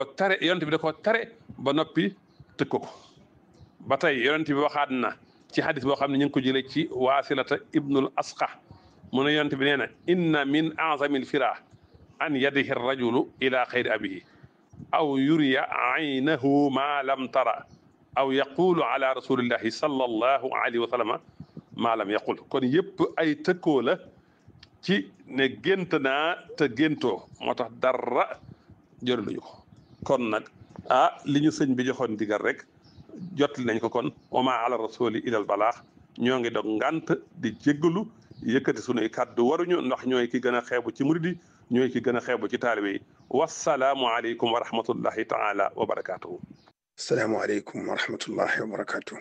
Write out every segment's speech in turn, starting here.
tare yonent bi da ko tare ba noppi tëkk ko ba tey yonent bi waxaat na ci xadis boo xam ne ñu ngi ko jëlee ci waasilata ibnul asqa mu ne yonent bi nee na inna min azamil fira an yadihi rajulu ila xayri abihi aw yuriya aynahu ma lam tara aw yaqulu ala rasulillahi sallallahu alayhi wa sallama ma lam yaqul kon yëpp ay tëkkoo la ci ne gént naa te géntoo moo tax dara jëraluñu ko kon nag li ñu sëñ bi joxoon digal rek jotli nañ ko kon wama ala rasuli ilal balaax ñoo ngi dog ngant di jéggalu yëkkati sunuy kàddu waruñu ndax ñooy ki gën a xeebu ci murid yi ñooy ki gën a xeebu ci taalibe yi wasalaamu aleykum wa rahmatullahi taala wa barakaatuhu. asalaamaaleykum wa rahmatullahi wa barakaatu.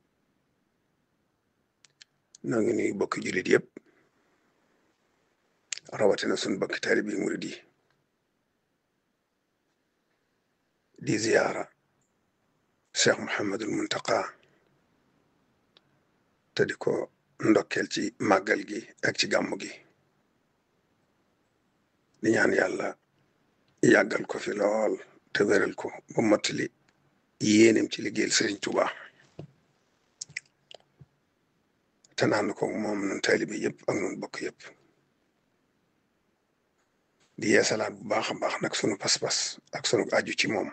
noo ngi nuyu bokki jullit yëpp rawatina sun bokki taalibe yi murid yi di ziyaara Cheikh Mouhamadul Muntaqa te di ko ndokkeel ci màggal gi ak ci gàmmu gi di ñaan yàlla yàggal ko fi lool te wéral ko ba mottali yéenem ci liggéeyal Sëriñ Tuuba te naan ko moom nun taalibe yëpp ak nun bokk yëpp di yeesalaat bu baax a baax nag sunu pas-pas ak sunu aju ci moom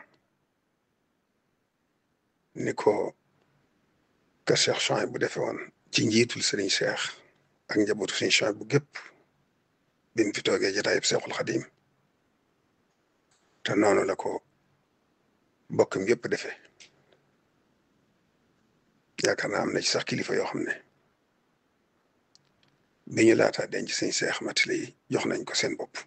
ni ko kër Cheikh Chouaïb bu defee woon ci njiitul Serigne Cheikh ak njabootu Serigne Chouaïb bu gépp bi mu fi toogee jotaayub Cheikhul Khadim te noonu la ko bokkam yëpp defee yaakaar naa am na ci sax kilifa yoo xam ne bi ñu laataa denc Serigne Cheikh matile yi jox nañ ko seen bopp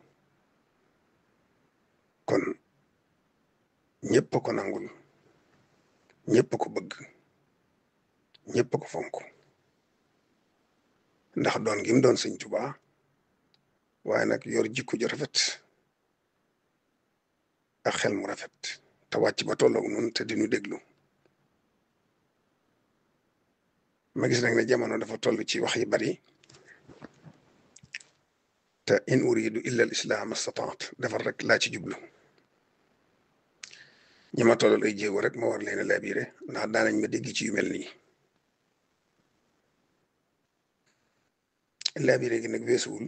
kon ñëpp ko nangul ñëpp ko bëgg ñëpp ko fonk ndax doon gi mu doon Sëñ Tuubaa waaye nag yor jikko ju rafet ak xel mu rafet te wàcc ba tolloog nun te di nu déglu ma gis nag ne jamono dafa toll ci wax yi bari te in uridu illa al islam astataat defar rek laa ci jublu ñi ma tollal ay jéego rek ma war leen a labiré ndax daanañ ma dégg ci yu mel nii labiré gi nag weesuwul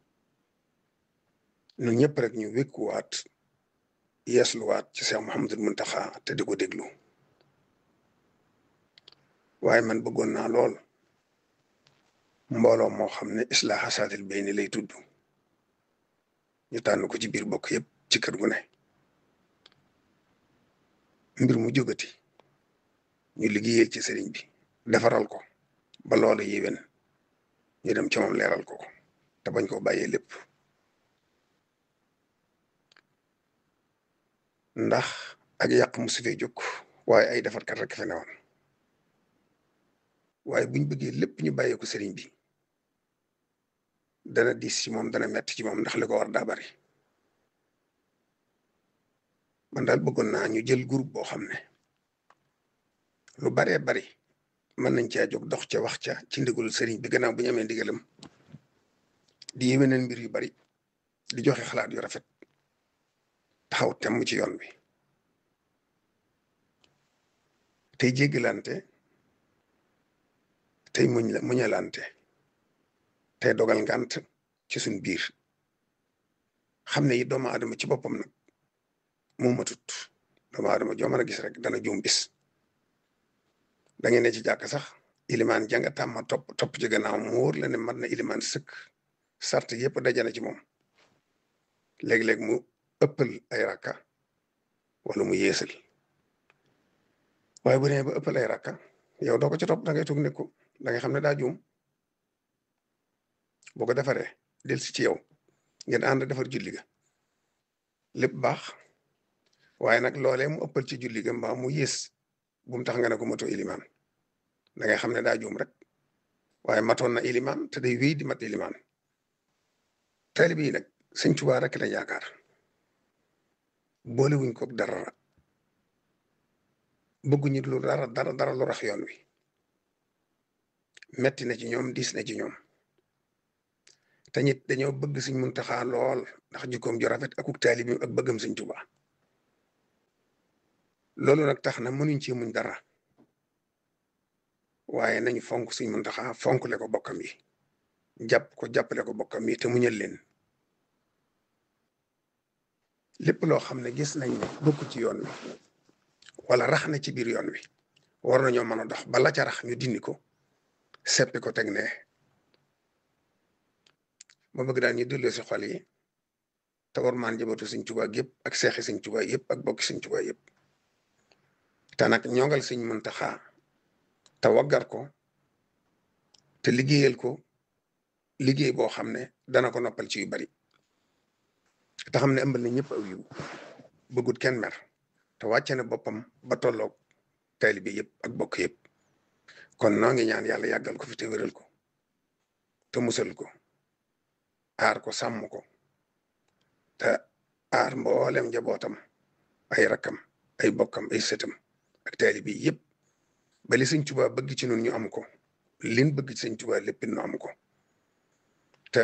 ñun ñëpp rek ñu wékkuwaat yeesluwaat ci Cheikh Mouhamadul Muntaxa te di ko déglu waaye man bëggoon naa lool mbooloo moo xam ne islaaha saatil bayni lay tudd ñu tànn ko ci biir bokk yëpp ci kër gu ne mbir mu jógati ñu liggéeyal ci sëriñ bi defaral ko ba loolu yéwén ñu dem ci moom leeral ko te bañ koo bàyyee lépp ndax ak yàq mu su fee jóg waaye ay defarkat rek fe newoon waaye buñ bëggee lépp ñu bàyyee ko sëriñ bi dana diis ci moom dana metti ci moom ndax li ko war daa bari man daal bëggoon naa ñu jël groupe boo xam ne lu baree bari mën nañ caa jóg dox ca wax ca ci ndigalul sëriñ bi gannaaw bu ñu amee ndigalam di yéwénal mbir yu bari di joxe xalaat yu rafet taxaw temm ci yoon bi tey jéggalante tey muñalante tey dogal ngant ci suñ biir xam ne yi doomu aadama ci boppam nag moo matut doomu aadama joo mën a gis rek dana juum bis da ngeen ne ci jàkk sax ilimaan janga tàmma topp ci gannaaw mu wóor la ne mat na ilimaan sëkk sart yëpp dajana ci moom léeg-léeg mu ëppal ay rakka wala mu yeesal waaye bu nee ba ëppal ay rakka yow doo ko ci topp da ngay toog ne ko da ngay xam ne daa juum boo ko defaree del si ci yow ngeen ànd defar julli ga lépp baax waaye nag loolee mu ëppal ci julli ga mbaa mu yées bu mu tax nga ne ko mato ilimaan da ngay xam ne daa juum rek waaye matoon na ilimaan te day wéy di mat ilimaan taalibe yi nag Sëñ Tuubaa rek lañ yaakaar boole wuñ ko dara bëgguñu lu dara lu rax yoon wi metti na ci ñoom diis na ci ñoom te ñit dañoo bëgg Sëñ Muntaxa lool ndax jikkoom ju rafet akuk taalibe ak bëggam Sëñ Tuubaa loolu nag tax na mënuñ ci muñ dara waaye nañu fonk Sëñ Muntaxa fonkle ko bokkam yi jàpp ko jàppale ko bokkam yi te muñal leen lépp loo xam ne gis nañ ne bokk ci yoon wi wala rax na ci biir yoon wi war nañoo mën a dox bala ca rax ñu dindi ko seppi ko teg ne ma bëgg daal ñu delloo si xol yi te war maan njabootu Sëñ Tuubaa yëpp ak seexi Sëñ Tuubaa yëpp ak bokki Sëñ Tuubaa yëpp te nag ñongal Sëñ Muntaxa te waggar ko te liggéeyal ko liggéey boo xam ne dana ko noppal ci yu bari te xam ne ëmbal na ñëpp aw yiw bëggut kenn mer te wàcce na boppam ba tolloog taalibe yëpp ak bokk yëpp kon noo ngi ñaan yàlla yàggal ko fi te wéral ko te musal ko aar ko sàmm ko te aar mboolem njabootam ay rakkam ay bokkam ay sëtam ak taalibe yëpp ba li Sëñ Tuubaa bëgg ci nun ñu am ko lin bëgg ci Sëñ Tuubaa lépp nu am ko te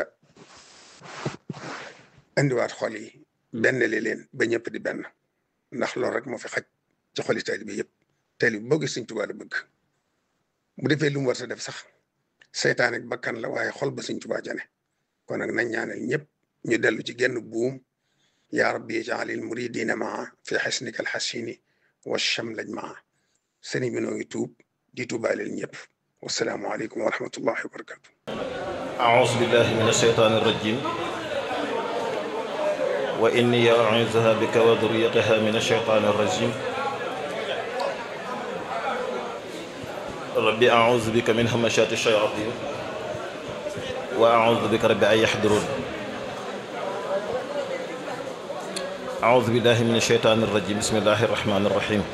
indiwaat xol yi benn li leen ba ñëpp di benn ndax loolu rek moo fi xaj ci xoli taalibe yëpp taalibe boo gis Sëñ Tuubaa la bëgg bu defee lu mu war a def sax seytaan ak bakkan la waaye xol ba Sëñ Tuubaa jane kon nag nañ ñaanal ñëpp ñu dellu ci genn buum yaa rabbi ij'alil muridina maa fi xisnika alxasini wa chamlaj maa sëriñ bi noo ngi tuub di tuubaaleel ñëpp wasalaamu aleykum wa rahmatullahi wa barakatu أعوذ بالله من الشيطان الرجيم وإني أعوذها بك وذريتها من الشيطان الرجيم ربي أعوذ بك من همشات الشياطين وأعوذ بك ربي أن يحضرون أعوذ بالله من الشيطان الرجيم بسم الله الرحمن الرحيم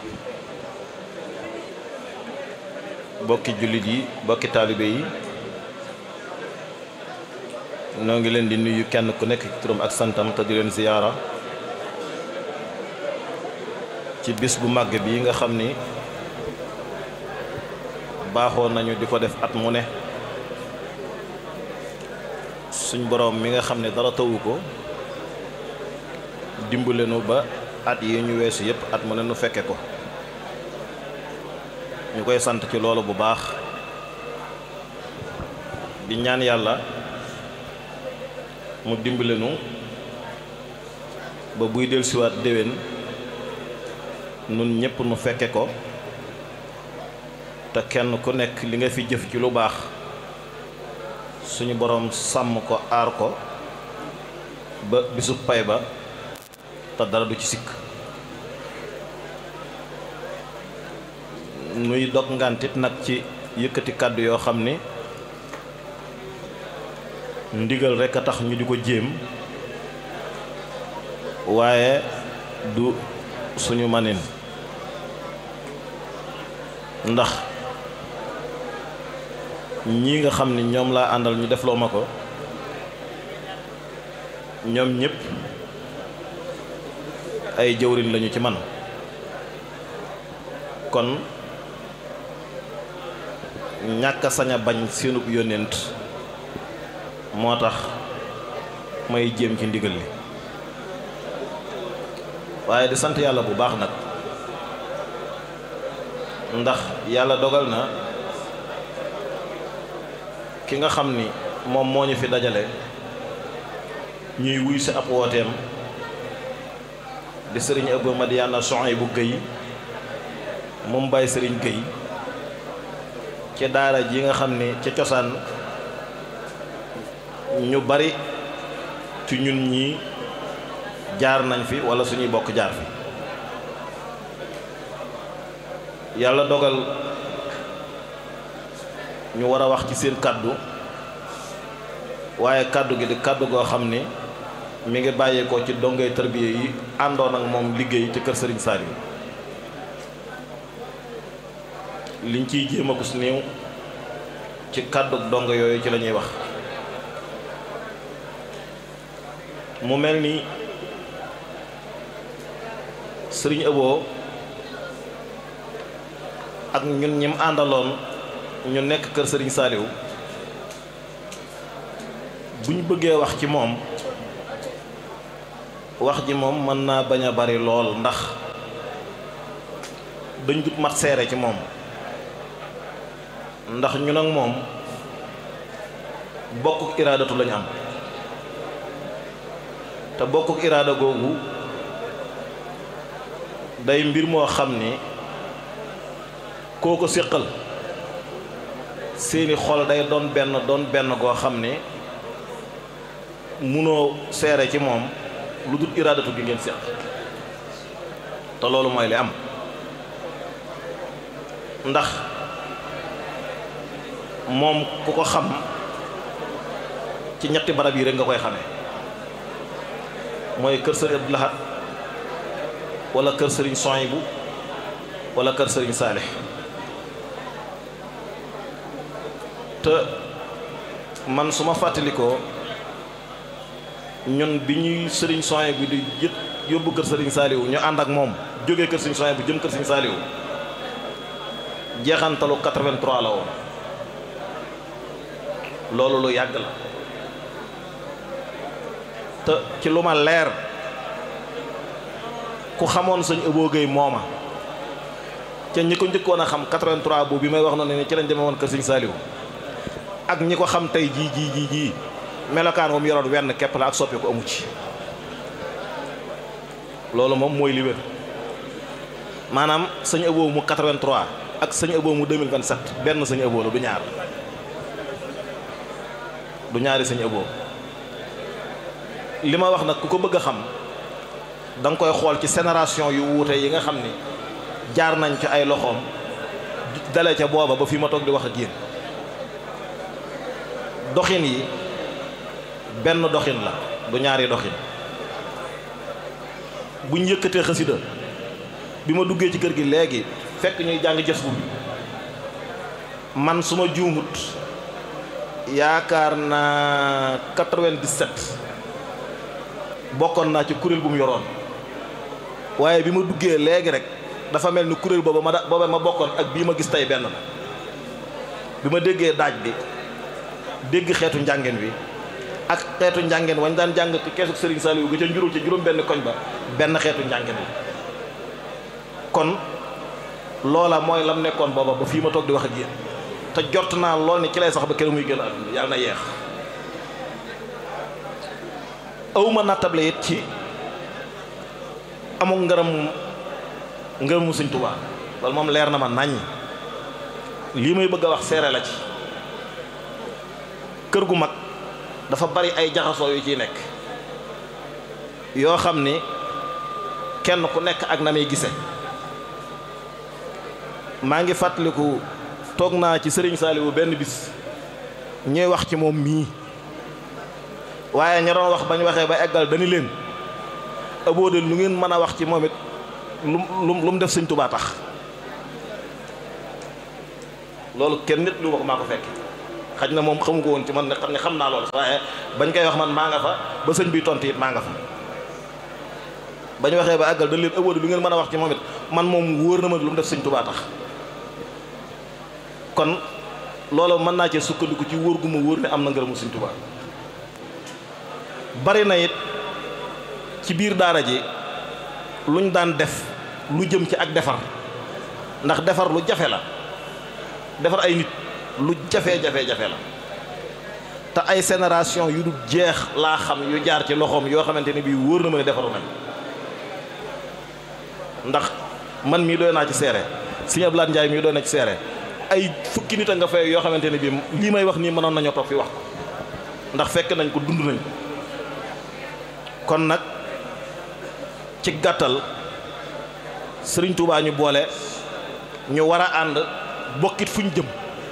bokki jullit yi bokki taalibe yi noo ngi leen di nuyu kenn ku nekk turam ak santam te di leen ziyaara ci bis bu màgg bi nga xam ni baaxoo nañu di ko def at mu ne suñ boroom mi nga xam ne dara tawu ko dimbale nu ba at yi ñu weesu yépp at mu ne nu fekke ko ñu koy sant ci loolu bu baax di ñaan yàlla mu dimbale nu ba buy dellusiwaat déwén nun ñépp nu fekke ko te kenn ku nekk li nga fi jëf ci lu baax suñu boroom sàmm ko aar ko ba bisu pay ba te dara du ci sikk nuy dog ngantit nag ci yëkkati kàddu yoo xam ni ndigal rekk a tax ñu di ko jéem waaye du suñu manin ndax ñii nga xam ni ñoom laa àndal ñu defloo ma ko ñoom ñépp ay jëwriñ lañu ci man kon ñàkk a sañ a bañ seenub yónnent moo tax may jéem ci ndigal li waaye di sant yàlla bu baax nag ndax yàlla dogal na ki nga xam ni moom moo ñu fi dajale ñuy wuy si ab wooteem di sëriñ Abou Madiyana Souhaïbou Guèye moom Baye sëriñ Guèye ci daara ji nga xam ni ca cosaan ñu bari ci ñun ñi jaar nañ fi walla suñuy bokk jaar fi yàlla dogal ñu war a wax ci seen kàddu waaye kàddu gi di kàddu goo xam ni mi ngi bàyyeekoo ci dongay tarbiya yi àndoon ak moom liggéey ci kër Sëriñ Saliou liñ ciy jéem a kus néew ci kàddu dongo yooyu ci la ñuy wax mu mel ni Sëriñ Abo ak ñun ñim àndaloon ñu nekk kër Sëriñ Saliou bu ñu bëggee wax ci moom wax ji moom mën naa bañ a bari lool ndax dañ dut mat seere ci moom ndax ñun ak moom bokkuk iraadatu lañu am te bokkuk iraada googu day mbir moo xam ni koo ko séqal seeni xol day doon benn goo xam ni munoo seere ci moom lu dul iraadatu gi ngeen séq te loolu mooy li am ndax moom ku ko xam ci ñetti barab yi rek nga koy xamee mooy kër sëriñ Abdou Lahad wala kër sëriñ Sohaybu wala kër sëriñ Saalix te man su ma fàttalikoo ñun bi ñuy sëriñ Sohaybu di yóbbu kër sëriñ Saaliwu ñu ànd ak moom jógee kër sëriñ Sohaybu jëm kër sëriñ Saaliwu jeexantalu 83 la woon loolu lu yàgg la te ci lu ma leer ku xamoon sëñ Abo Gueye mooma ca ñi ko njëkkoon a xam 83 boobu bi may wax noonu ne ci lañ demee woon kër sëñ Saaliwu ak ñi ko xam tey jii melokaan moom yoroon wenn képp la ak soppi ko amu ci loolu moom mooy li wér maanaam sëñ Abo mu 83 ak sëñ Abo mu 2027 benn sëñ Abo la du ñaar du ñaari sëñ Abo li ma wax nag ku ko bëgg a xam da nga koy xool ci génération yu wuute yi nga xam ni jaar nañ ci ay loxoom dale ca booba ba fi ma toog di wax ak yéen doxin yi benn doxin la du ñaari doxin buñ yëkkatee xasida bi ma duggee ci kër gi léegi fekk ñuy jàng jës bu bi man su ma juumut yaakaar naa 97 bokkoon naa ci kuréel bu mu yoroon waaye bi ma duggee léegi rek dafa mel ni kuréel booba ma bokkoon ak bii ma gis tey benn la bi ma déggee daaj bi dégg xeetu njàngeen wi ak xeetu njàngeen wañ daan jàng ci keesu Serigne Saliou ga ca njurul ca juróom benn koñ ba benn xeetu njàngeen wi kon loola mooy lam nekkoon booba ba fii ma toog di wax ak yéen te jot naa lool ni ci lay sax ba kër muy gën a àdduna yàlla na yeex awma nattable it ci amul ngërëmu Sëñ Tuubaa loolu moom leer na ma naññ lii may bëgg a wax seere la ci kër gu mag dafa bari ay jaxasoo yu ciy nekk yoo xam ni kenn ku nekk ak na muy gise maa ngi fàttaliku toog naa ci Sëriñ Saaliwu benn bis ñuy wax ci moom mii waaye ña doon wax bañ waxee ba eggal dañu leen Abo de lu ngeen mën a wax ci moom it lu mu def Sëñ Tuubaa tax loolu kenn nit lu wax maa ko fekk xaj na moom xamu ko woon ci man ne xam naa loolu waaye bañ koy wax man maa nga fa ba sëñ bi tontu it maa nga fa bañ waxee ba eggal dañu leen Abo de lu ngeen mën a wax ci moom it man moom wóor na ma lu mu def Sëñ Tuubaa tax kon loolu mën naa cee sukkandiku ci wóor gu ma wóor ne am na ngërëmu Sëñ Tuubaa bari na it ci biir daara ji luñ daan def lu jëm ci ak defar ndax defar lu jafe la defar ay nit lu jafe-jafe la te ay génération yu dul jeex laa xam yu jaar ci loxoom yoo xamante ni bii wóor na ma ne defaru nañ ndax man mii doy naa ci seere Sëñ Abdou Lahad Njaay mii doy na ci seere ay fukki nit a nga fay yoo xamante ne bii lii may wax nii mënoon nañoo toog fi wax ko ndax fekk nañ ko dund nañ ko kon nag ci gàttal Sëriñ Tuubaa ñu boole ñu war a ànd bokkit fu ñu jëm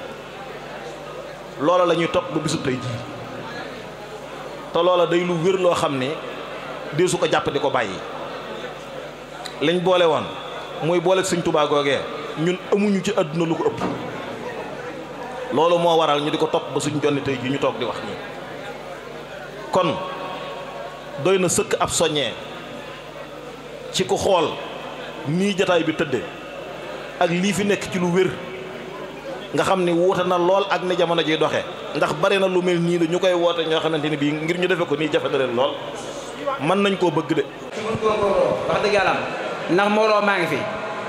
loola la ñuy topp ba bisu tey jii te loola day lu wér loo xam ne dee su ko jàpp di ko bàyyi liñ boole woon muy boole Sëriñ Tuubaa googee ñun amuñu ci àdduna lu ko ëpp loolu moo waral ñu di ko topp ba suñ jonni tey jii ñu toog di wax nii kon doy na sëkk ab soññee ci ku xool nii jataay bi tëdde ak lii fi nekk ci lu wér nga xam ni wuute na lool ak ni jamono jiy doxee ndax bari na lu mel nii la ñu koy woote ñoo xamante ni bii ngir ñu defe ko nii jafe na leen lool mën nañ koo bëgg de wax dëgg yàlla ndax mbooloo maa ngi fi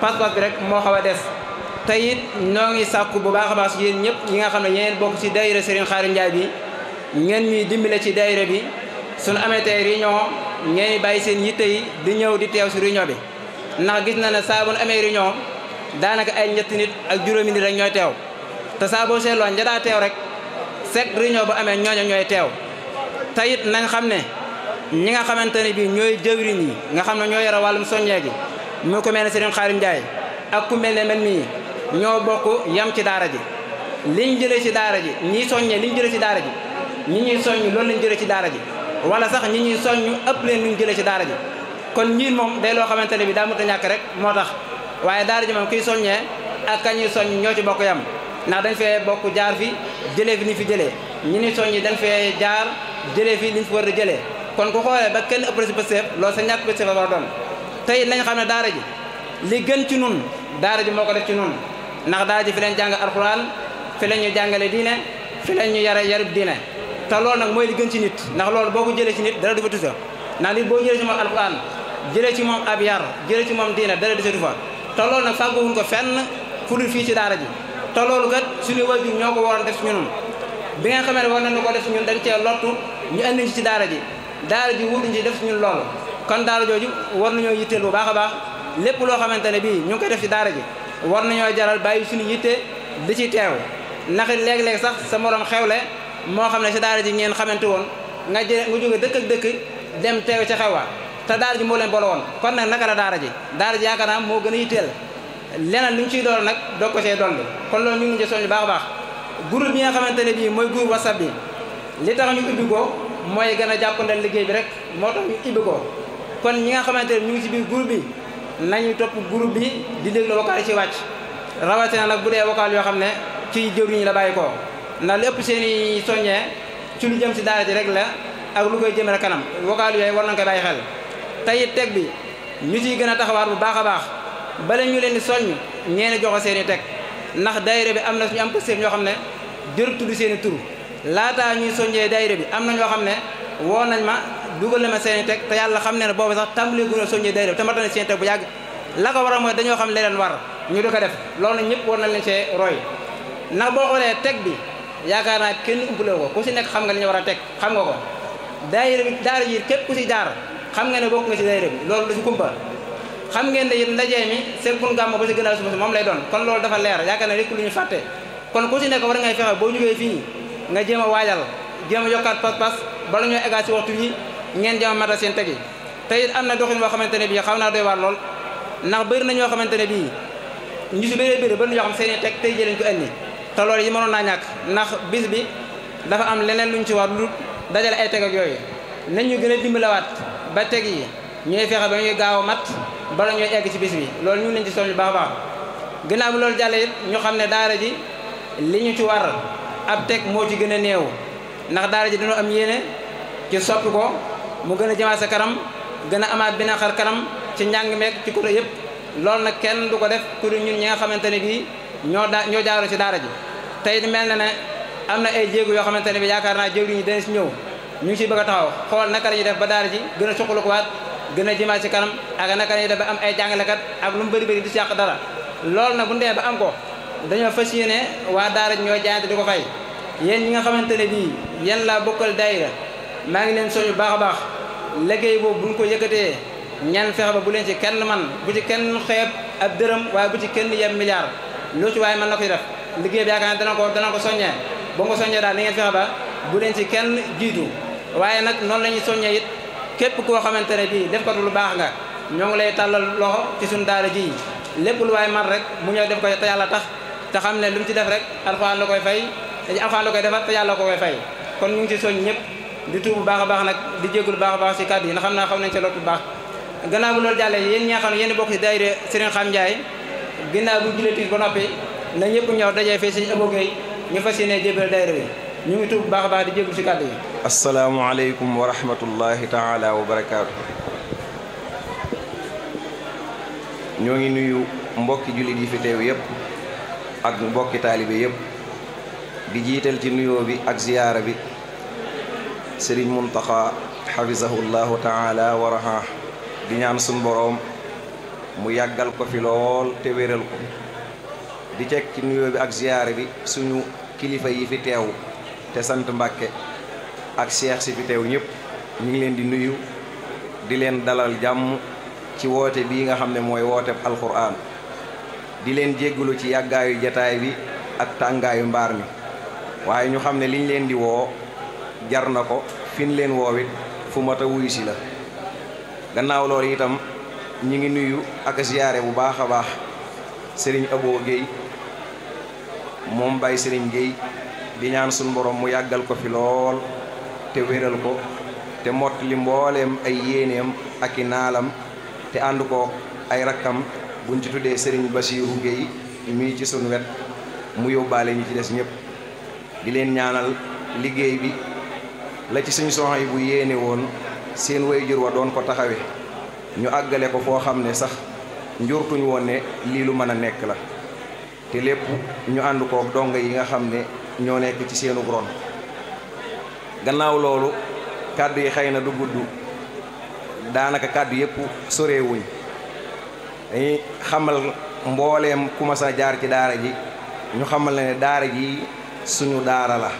pas-pas bi rek moo xaw a des te it ñoo ngi sàkku bu baax a baax si yéen ñëpp ñi nga xam ne ñeen bokk si daayira Serigne Khadim Ndiaye bi ngeen ñuy dimbale ci daayira bi suñu amee tey réunion ngeen bàyyi seen yitte yi di ñëw di teew si réunion bi ndax gis na ne saa bu nu amee réunion daanaka ay ñetti nit ak juróomi nit rek ñooy teew te saa boo seetloo ña daa teew rek chaque réunion bu amee ñooñu ñooy teew te it nañ xam ne ñi nga xamante ne bii ñooy jëwriñ yi nga xam ne ñoo yore wàllum soññee gi mu ko mel ne Serigne Khadim Ndiaye ak ku mel ne man mii ñoo bokk yam ci daara ji liñ jëlee ci daara ji ñii soññee liñ jëlee ci daara ji ñi ñuy soññ loolu lañ jëlee ci daara ji wala sax ñi ñuy soññ ëpp leen luñ jëlee ci daara ji kon ñiin moom day loo xamante ne bi daa mënta ñàkk rek moo tax waaye daara ji moom kiy soññee ak kañuy soññ ñoo ci bokk yam ndax dañ fee bokk jaar fi jëlee fi ni fi jëlee ñi ni soññi dañ fee jaar jëlee fi liñ fi war a jëlee kon ku xoolee ba kenn ëpp si pësteef loolu sa ñàkk pësteef la war a doon tey nañ xam ne daara ji li gën ci nun daara ji moo ko def ci nun ndax daara ji fi leen jàng alxuraan fi leen ñu jàngale diine fi leen ñu yare yarub diine te loolu nag mooy li gën ci nit ndax loolu boo ko jëlee ci nit dara du fa tusa ndax nit boo jëlee ci moom alxuraan jëlee ci moom ab yar jëlee ci moom diine dara du fa te loolu nag fàgguwuñ ko fenn fu dul fii ci daara ji te loolu kat suñu wajur ñoo ko waroon def ci ñun bi nga xamee ne war nañu ko def ci ñun dañ cee lottu ñu andi ci daara ji wutuñ ci def ci ñun loolu kon daara jooju war nañoo yitteel bu baax a baax lépp loo xamante ne bii ñu ngi koy def ci daara ji war nañoo jaral bàyyi suñu yitte di ci teew ndax léeg-léeg sax sa morom xewle moo xam ne ci daara ji ngeen xamante woon nga jóge dëkk ak dëkk dem teew ci xewwa te daara ji moo leen boole woon kon nag naka la daara ji yaakaar naa moo gën a yitteel leneen lu ñu ciy dool nag doog ko see dolli kon loolu ñu ngi ci soññ baax a baax groupe bi nga xamante ne bii mooy groupe WhatsApp bi li tax ñu ubbi ko mooy gën a jàppandal liggéey bi rek moo tax ñu ubbi ko kon ñi nga xamante ne ñu ngi ci biir groupe bi nañu topp groupe bi di déglu vocal yi ci wàcc rawatina nag bu dee vocal yoo xam ne ci jëwriñ ñi la bàyyi ko ndax li ëpp seen i soññee ci lu jëm si daara ji rek la ak lu koy jëmale kanam vocal yooyu war nañ koy bàyyi xel tey it teg bi ñu ciy gën a taxawaat bu baax a baax bala ñu leen di soññ ñeeni joxe seen i teg ndax daayira bi am na suñu am pëstéef ñoo xam ne jërë tudd seen i tur laataa ñuy soññee daayira bi am na ñoo xam ne woo nañ ma dugal na ma seen i teg te yàlla xam ne ne boobu sax tàmbali gu na soññee daayira bi te matana seen i teg bu yàgg la ko war a mooy dañoo xam leen war ñu di ko def loolu nag ñëpp war nañ leen see roy ndax boo xoolee teg bi yaakaar naa kenn umpale ko ku si nekk xam nga li ñu war a teg xam nga ko daayira bi daara ji képp ku si jaar xam nga ne bokk nga si daayira bi loolu du si kumpa xam ngeen ne it ndajee mi seen kun gàmm ba si gën a suba si moom lay doon kon loolu dafa leer yaakaar ne rek lu ñu fàtte kon ku si nekk war ngay fexe boo jógee fii nga jéem a waajal jéem a yokkaat pas-pas bala ñoo eggaat si waxtu yi ngeen jéem a matal seen teg yi te it am na doxin boo xamante ne bii xaw naa doy waar lool ndax bëri na ñoo xamante ne bii ñu si bëree bëri na ñoo xam seen i teg tey jëleñ ko indi te loolu yi mënoon naa ñàkk ndax bis bi dafa am leneen luñ ci war lu dajale ay teg ak yooyu nañ ñu gën a dimbalawaat ba teg yi ñooy fexe ba ñuy gaaw a mat bala ñooy egg ci bis bi loolu ñu ngi leen ci soññ bu baax a baax gannaaw bi loolu jàlle it ñu xam ne daara ji li ñu ci war ab teg moo ci gën a néew ndax daara ji dañoo am yéene ci soppi ko mu gën a jëmaat sa kanam gën a amaat beneen xar kanam ci njàng meek ci côté yëpp loolu nag kenn du ko def ku dul ñun ñi nga xamante ne bii ñoo jaaroo ci daara ji tey mel na ne am na ay jéego yoo xamante ne bi yaakaar naa jéego yi dana si ñëw ñu ngi siy bëgg a taxaw xool naka la ñuy def ba daara ji gën a suqalu ko waat gën a jëmaat ci kanam ak naka la ñuy def ba am ay jàngalekat ak lu mu bëri bëri di si yàq dara loolu nag bu ndee ba am ko dañoo fas yéene waa daara ji ñoo jaayante di ko fay yéen ñi nga xamante ne bii yéen laa bokkal daayira maa ngi leen soñu baax a baax liggéey boobu buñ ko yëkkatee ñaan fexe ba bu leen ci kenn man bu ci kenn xeeb ab dërëm waaye bu ci kenn yem milliard loo ci waaye mën na koy def liggéey bi yaakaar ne dana ko soññee ba nga ko soññee daal ni ngeen fexe ba bu leen ci kenn jiitu waaye nag noonu la ñuy soññee it képp koo xamante ne bii def ko lu baax nga ñoo ngi lay tàllal loxo ci suñu daara ji lépp lu waaye man rek mu ñëw def ko te yàlla tax te xam ne lu mu ci def rek alxuraan la koy fay alxuraan la koy defar te yàlla ko koy fay kon ñu ngi ci soññ ñëpp di tuub bu baax a baax nag di jégalu baax a baax ci kàddu yi ndax xam naa xaw nañ ca lot bu baax gannaaw bu loolu jàllee yéen ñi nga xam ne yéen bokk ci daayira Serigne Khadim Ndiaye ginnaaw bu julee tiis ba noppi na ñëpp ñëw dajee fii Serigne Abo Gueye ñu fas yéene jébal daayira bi ñu ngi tuub bu baax a baax di jégalu ci kàddu yi. asalaamualeykum wa rahmatullahi taala wa barakaatu. ñoo ngi nuyu mbokki jullit yi fi teew yëpp ak mbokki taalibe yëpp di jiital ci nuyoo bi ak ziyaara bi Serigne Mountakha xafisahullahu taala wa raha di ñaan sun boroom mu yàggal ko fi lool te wéral ko di teg ci nuyoo bi ak ziyaare bi suñu kilifa yi fi teew te sant Mbàkke ak seex si fi teew ñëpp ñu ngi leen di nuyu di leen dalal jàmm ci woote bii nga xam ne mooy woote alxuraan di leen jéggulu ci yàggaayu jataay bi ak tàngaayu mbaar mi waaye ñu xam ne liñ leen di woo jar na ko fin leen woowit fu mat a wuyu si la gannaaw loolu itam ñi ngi nuyu ak ziyaare bu baax a baax sëriñ Abo Guèye moom Baye sëriñ Guèye di ñaan suñu borom mu yàggal ko fi lool te wéral ko te mott li mbooleem ay yéeneem ak i naalam te ànd ko ay rakkam buñ ci tuddee sëriñ Basiiru Guèye mii ci suñu wet mu yóbbaale ñi ci des ñëpp di leen ñaanal liggéey bi la ci suñu soxna yi bu yéene woon seen waajur wa doon ko taxawe ñu àggale ko foo xam ne sax njurtuñ woon ne lii lu mën a nekk la te lépp ñu ànd kook donga yi nga xam ne ñoo nekk ci seenu ron gannaaw loolu kàddu yi xëy na du gudd daanaka kàddu yëpp sorewuñ dañuy xamal mbooleem ku ma sa jaar ci daara ji ñu xamal ne daara ji suñu daara la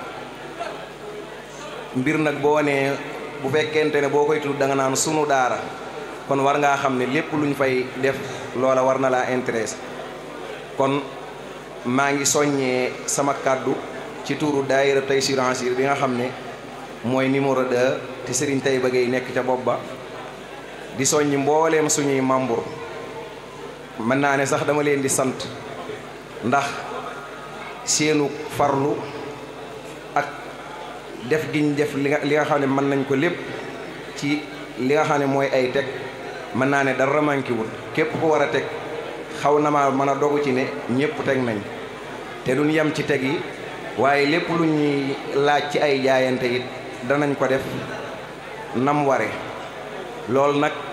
mbir nag boo nee bu fekkente ne boo koy tudd da nga naan sunu daara kon war ngaa xam ne lépp luñ fay def loola war na laa intéressé kon maa ngi soññee sama kàddu ci tuuru daayira Taysiroul Assir bi nga xam ne mooy numéro 2 te Serigne Taïba Guèye nekk ca bopp ba di soññi mbooleem suñuy membre mën naa ne sax dama leen di sant ndax seenu farlu ak def giñ def li nga xam ne mën nañ ko lépp ci li nga xam ne mooy ay teg mën naa ne dara manqué wul képp ku war a teg xaw na ma mën a dogu ci ne ñëpp teg nañ te duñ yem ci teg yi waaye lépp lu ñuy laaj ci ay jaayante it danañ ko def nam ware loolu nag